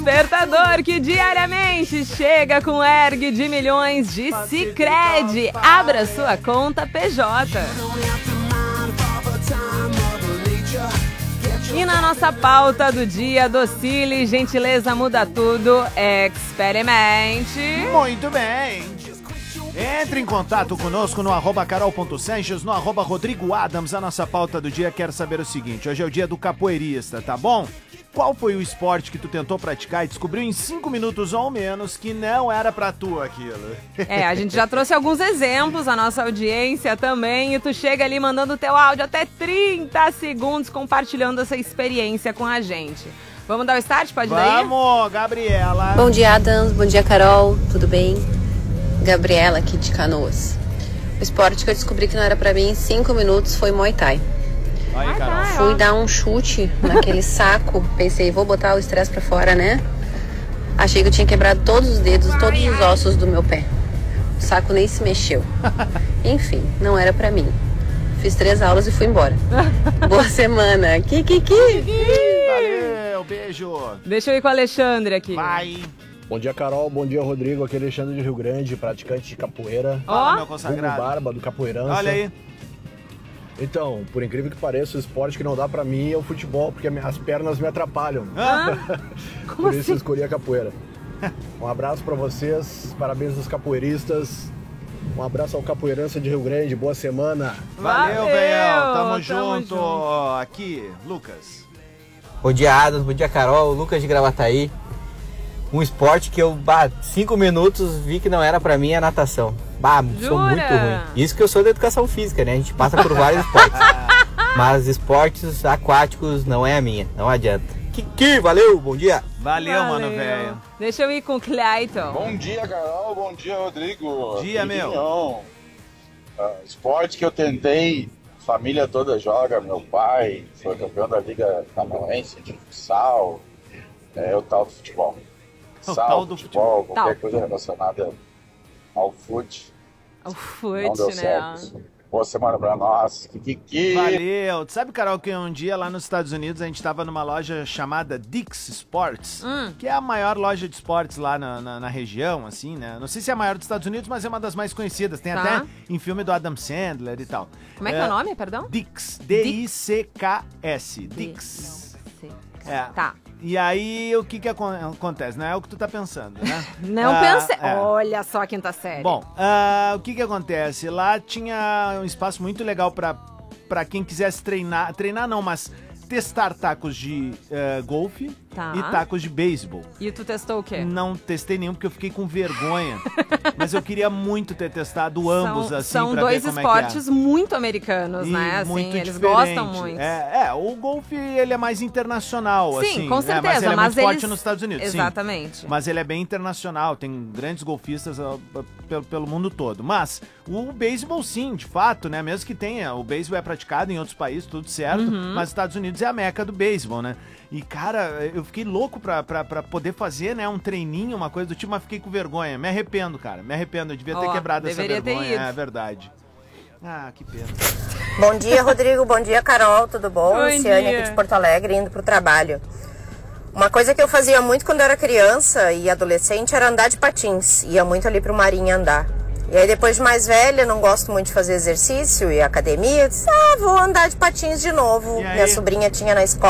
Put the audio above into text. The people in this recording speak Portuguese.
Despertador que diariamente chega com ergue de milhões de Sicredi. Abra sua conta PJ. E na nossa pauta do dia, Docile, gentileza muda tudo, experimente. Muito bem. Entre em contato conosco no @carol.sanches, no @rodrigoadams. A nossa pauta do dia quer saber o seguinte: hoje é o dia do capoeirista, tá bom? Qual foi o esporte que tu tentou praticar e descobriu em 5 minutos ou menos que não era pra tu aquilo? A gente já trouxe alguns exemplos, a nossa audiência também, e tu chega ali mandando o teu áudio até 30 segundos compartilhando essa experiência com a gente. Vamos dar o start? Pode dar? Vamos, Gabriela. Bom dia, Adams. Bom dia, Carol. Tudo bem? Gabriela aqui de Canoas. O esporte que eu descobri que não era pra mim em 5 minutos foi Muay Thai. Aí, Carol. Fui dar um chute naquele saco, pensei, vou botar o estresse pra fora, né? Achei que eu tinha quebrado todos os dedos, todos os ossos do meu pé. O saco nem se mexeu. Enfim, não era pra mim. Fiz 3 aulas e fui embora. Boa semana. Kikiki. Valeu, beijo. Deixa eu ir com o Alexandre aqui. Vai. Bom dia, Carol. Bom dia, Rodrigo. Aqui é Alexandre de Rio Grande, praticante de capoeira. Fala, meu Vulgo consagrado. Barba, do Capoeirança. Olha aí. Então, por incrível que pareça, o esporte que não dá pra mim é o futebol, porque as pernas me atrapalham. Como Por isso assim? eu escolhi a capoeira. Um abraço pra vocês, parabéns aos capoeiristas. Um abraço ao Capoeirança de Rio Grande, boa semana. Valeu, velhão. Tamo junto. Aqui, Lucas. Bom dia, Adams. Bom dia, Carol. Lucas de Gravataí. Um esporte que eu, 5 minutos, vi que não era pra mim, é a natação. Sou muito ruim. Isso que eu sou da educação física, né? A gente passa por vários esportes. Mas esportes aquáticos não é a minha, não adianta. Valeu, bom dia. Valeu, mano, velho. Deixa eu ir com o Clayton. Bom dia, Carol. Bom dia, Rodrigo. Bom dia, meu. Esporte que eu tentei, família toda joga. Meu pai foi campeão da Liga Camarense de futsal. É o tal do futebol. O tal do futebol, qualquer Tal. coisa relacionada ao fute. O Não fute, deu né? certo. Boa semana pra nós. Valeu. Tu sabe, Carol, que um dia lá nos Estados Unidos a gente tava numa loja chamada Dick's Sports, que é a maior loja de esportes lá na região, assim, né? Não sei se é a maior dos Estados Unidos, mas é uma das mais conhecidas. Tem até em filme do Adam Sandler e tal. Como é que é o nome, perdão? Dick's. D-I-C-K-S. Dick's. É. Tá. E aí, o que acontece? Não é o que tu tá pensando, né? Não pensei. Olha só a quinta série. Bom, o que acontece? Lá tinha um espaço muito legal pra quem quisesse treinar. Treinar não, mas testar tacos de golfe e tacos de beisebol. E tu testou o quê? Não testei nenhum porque eu fiquei com vergonha. Mas eu queria muito ter testado ambos, assim, São pra dois ver como esportes é que é. muito americanos, né? Assim, muito eles diferente. gostam muito. O golfe, ele é mais internacional, Sim, assim. com certeza. Mas ele é mas muito forte nos Estados Unidos, Exatamente. sim. Mas ele é bem internacional, tem grandes golfistas pelo mundo todo. Mas o beisebol, sim, de fato, né? Mesmo que tenha, o beisebol é praticado em outros países, tudo certo, mas os Estados Unidos é a meca do beisebol, né? E, cara, eu fiquei louco pra poder fazer, né, um treininho, uma coisa do tipo, mas fiquei com vergonha. Me arrependo, cara, me arrependo. Eu devia ter quebrado essa vergonha. Deveria ter ido. É verdade. Ah, que pena. Bom dia, Rodrigo. Bom dia, Carol. Tudo bom? Bom Luciane dia. aqui de Porto Alegre, indo pro trabalho. Uma coisa que eu fazia muito quando eu era criança e adolescente era andar de patins. Ia muito ali pro Marinha andar. E aí, depois de mais velha, não gosto muito de fazer exercício e academia. Eu disse, vou andar de patins de novo. E aí? Minha sobrinha tinha na escola